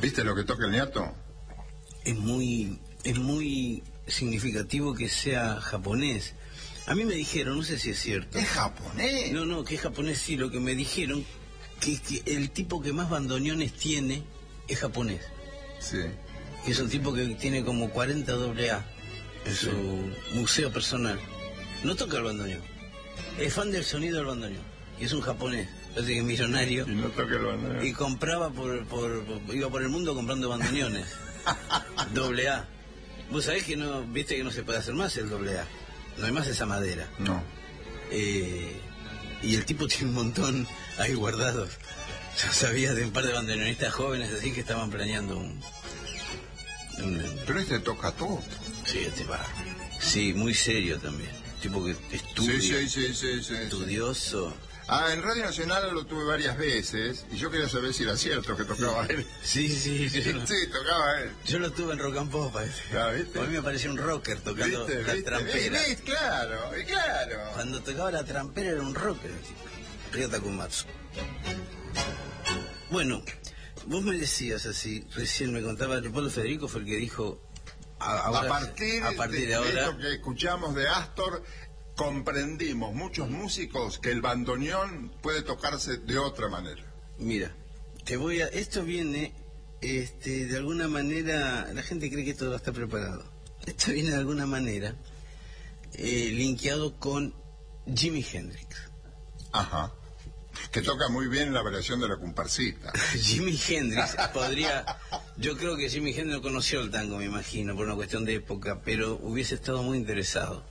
¿Viste lo que toca el ñato? Es muy significativo que sea japonés. A mí me dijeron, no sé si es cierto. ¿Es japonés? No, que es japonés sí, lo que me dijeron, que el tipo que más bandoneones tiene es japonés. Sí. Que es un tipo que tiene como 40 AA en su museo personal. No toca el bandoneón. Es fan del sonido del bandoneón. Y es un japonés. Así que es millonario. Y no toca el bandoneón. Y compraba iba por el mundo comprando bandoneones. AA. Vos sabés que no, viste que no se puede hacer más el AA. No hay más esa madera. No. Y el tipo tiene un montón ahí guardados. Yo sabía de un par de bandoneonistas jóvenes así que estaban planeando un Pero este toca todo. Sí, sí, muy serio también. Tipo que estudia. Sí. Estudioso. En Radio Nacional lo tuve varias veces y yo quería saber si era cierto que tocaba él. Sí. Sí, tocaba él. Yo lo tuve en Rock and Pop, parece. ¿Viste? A mí me parecía un rocker tocando la trampera. Claro. Cuando tocaba la trampera era un rocker. Ryota Komatsu. Bueno, vos me decías así, recién me contaba, Leopoldo Federico fue el que dijo... A partir de ahora, esto que escuchamos de Astor, comprendimos muchos músicos que el bandoneón puede tocarse de otra manera. Mira, esto viene, de alguna manera, la gente cree que todo está preparado. Esto viene de alguna manera linkeado con Jimi Hendrix. Ajá. Que toca muy bien la variación de la comparsita. Jimi Hendrix yo creo que Jimi Hendrix no conoció el tango, me imagino, por una cuestión de época, pero hubiese estado muy interesado.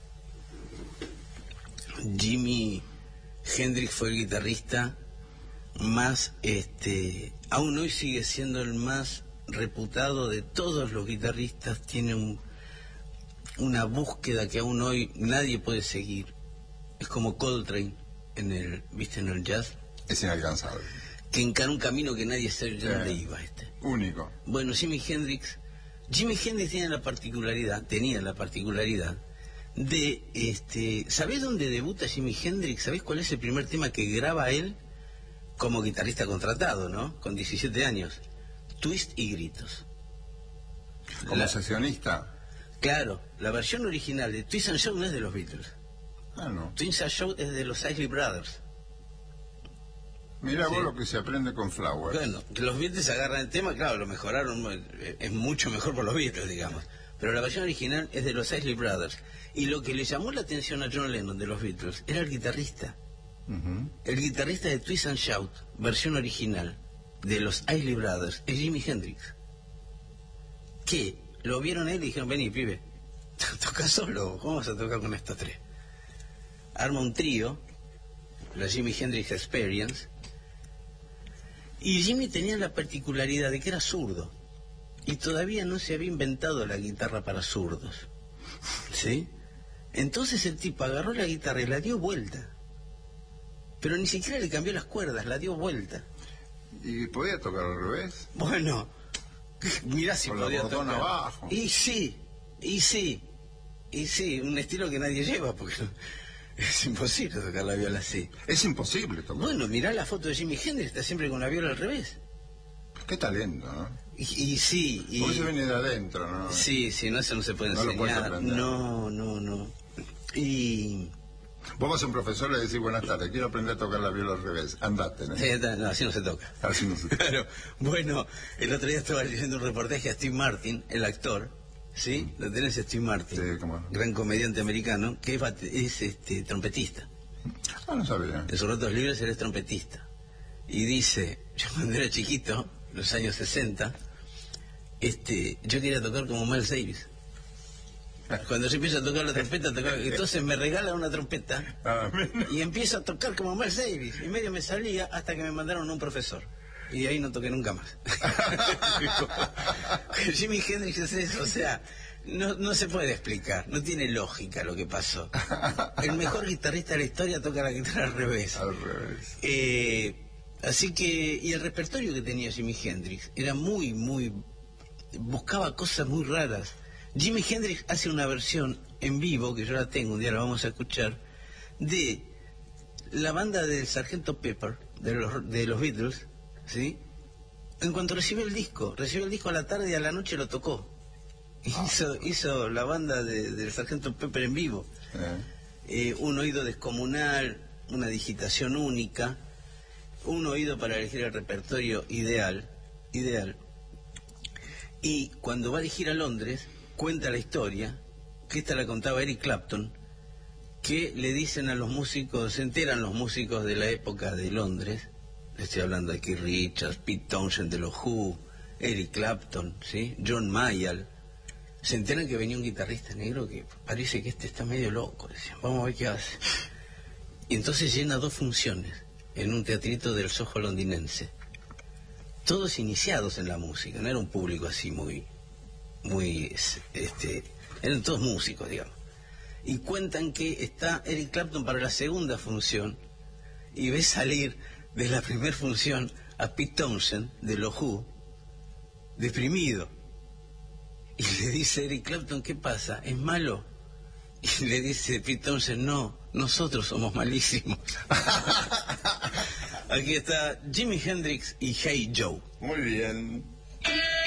Jimi Hendrix fue el guitarrista más, aún hoy sigue siendo el más reputado de todos los guitarristas. Tiene una búsqueda que aún hoy nadie puede seguir. Es como Coltrane en el jazz. Es inalcanzable. Que encara un camino que nadie sabe dónde iba. Único. Bueno, Jimi Hendrix tenía la particularidad de, ¿sabés dónde debuta Jimi Hendrix? ¿Sabés cuál es el primer tema que graba él como guitarrista contratado, ¿no? Con 17 años. Twist y gritos. ¿Como sesionista? Claro, la versión original de Twist and Shout no es de los Beatles. No. Twist and Shout es de los Isley Brothers. Mira vos lo que se aprende con Flowers. Bueno, los Beatles agarran el tema, claro, lo mejoraron, es mucho mejor por los Beatles, digamos. Pero la versión original es de los Isley Brothers. Y lo que le llamó la atención a John Lennon de los Beatles era el guitarrista. El guitarrista de Twist and Shout, versión original, de los Isley Brothers, es Jimi Hendrix. Que lo vieron a él y dijeron, vení, pibe, toca solo, ¿cómo vas a tocar con estos tres? Arma un trío, la Jimi Hendrix Experience, y Jimi tenía la particularidad de que era zurdo, y todavía no se había inventado la guitarra para zurdos, ¿sí? Entonces el tipo agarró la guitarra y la dio vuelta, pero ni siquiera le cambió las cuerdas, la dio vuelta. ¿Y podía tocar al revés? Bueno, mirá si podía tocar abajo. Y sí, un estilo que nadie lleva, porque es imposible tocar la viola así. Es imposible tocar. Bueno, mirá la foto de Jimi Hendrix, está siempre con la viola al revés. Qué talento, ¿no? Y sí. Porque eso viene de adentro, ¿no? Sí, no, eso no se puede enseñar. No lo puedes aprender. No. Y... Vos vas a un profesor y le decís, buenas tardes, quiero aprender a tocar la viola al revés. Andate, ¿no? Sí, no, así no se toca. Así no se toca. Claro. Bueno, el otro día estaba leyendo un reportaje a Steve Martin, el actor, ¿sí? Lo tenés, Steve Martin, sí, cómo no. Gran comediante americano, que es trompetista. No sabía. En sus ratos libres él es trompetista. Y dice, yo cuando era chiquito, los años 60, yo quería tocar como Miles Davis. Cuando yo empiezo a tocar la trompeta, entonces me regalan una trompeta y empiezo a tocar como Miles Davis. Y medio me salía hasta que me mandaron a un profesor. Y de ahí no toqué nunca más. Jimi Hendrix es eso, o sea, no se puede explicar, no tiene lógica lo que pasó. El mejor guitarrista de la historia toca la guitarra al revés. Al revés. Así que, y el repertorio que tenía Jimi Hendrix era muy, buscaba cosas muy raras. Jimi Hendrix hace una versión en vivo, que yo la tengo, un día la vamos a escuchar, de la banda del Sargento Pepper, de los Beatles, ¿sí? En cuanto recibió el disco a la tarde y a la noche lo tocó. Hizo la banda del Sargento Pepper en vivo. Un oído descomunal, una digitación única, un oído para elegir el repertorio ideal. Y cuando va a dirigir a Londres, cuenta la historia, que esta la contaba Eric Clapton, que le dicen a los músicos, se enteran los músicos de la época de Londres, estoy hablando de Keith Richards, Pete Townshend de los Who, Eric Clapton, ¿sí? John Mayall, se enteran que venía un guitarrista negro que parece que este está medio loco, decían, vamos a ver qué hace. Y entonces llena 2 funciones en un teatrito del Soho londinense, todos iniciados en la música, no era un público así muy, eran todos músicos, digamos. Y cuentan que está Eric Clapton para la segunda función y ve salir de la primera función a Pete Townshend de los Who, deprimido. Y le dice Eric Clapton, ¿qué pasa? ¿Es malo? Y le dice Pete Townshend, no, nosotros somos malísimos. Aquí está Jimi Hendrix y Hey Joe. Muy bien.